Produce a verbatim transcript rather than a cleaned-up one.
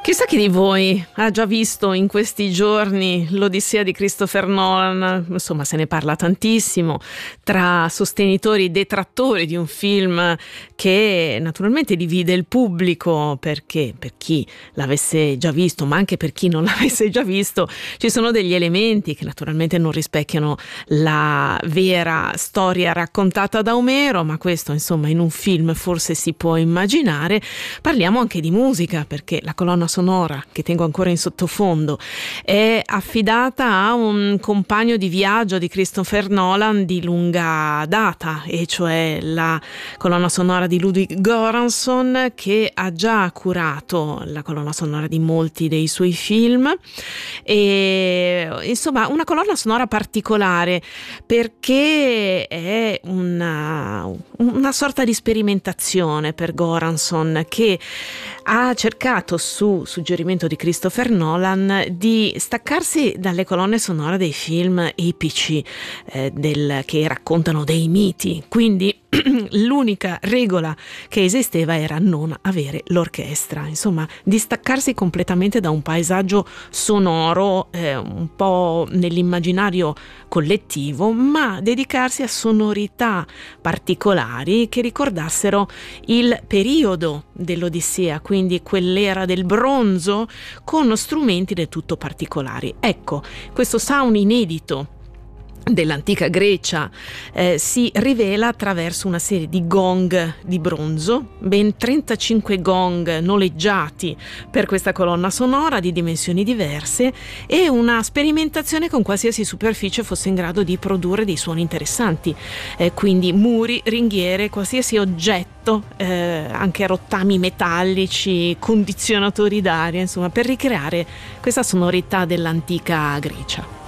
Chissà chi di voi ha già visto in questi giorni l'Odissea di Christopher Nolan. Insomma, se ne parla tantissimo tra sostenitori e detrattori di un film che naturalmente divide il pubblico, perché per chi l'avesse già visto, ma anche per chi non l'avesse già visto, ci sono degli elementi che naturalmente non rispecchiano la vera storia raccontata da Omero, ma questo insomma in un film forse si può immaginare. Parliamo anche di musica, perché la colonna sonora che tengo ancora in sottofondo è affidata a un compagno di viaggio di Christopher Nolan di lunga data, e cioè la colonna sonora di Ludwig Göransson, che ha già curato la colonna sonora di molti dei suoi film. E insomma una colonna sonora particolare, perché è una, una sorta di sperimentazione per Göransson, che ha cercato, su suggerimento di Christopher Nolan, di staccarsi dalle colonne sonore dei film epici eh, del, che raccontano dei miti. Quindi l'unica regola che esisteva era non avere l'orchestra, insomma distaccarsi completamente da un paesaggio sonoro eh, un po' nell'immaginario collettivo, ma dedicarsi a sonorità particolari che ricordassero il periodo dell'Odissea, quindi quell'era del bronzo, con strumenti del tutto particolari. Ecco, questo sound inedito dell'antica Grecia eh, si rivela attraverso una serie di gong di bronzo, ben trentacinque gong noleggiati per questa colonna sonora di dimensioni diverse, e una sperimentazione con qualsiasi superficie fosse in grado di produrre dei suoni interessanti, eh, quindi muri, ringhiere, qualsiasi oggetto, eh, anche rottami metallici, condizionatori d'aria, insomma, per ricreare questa sonorità dell'antica Grecia.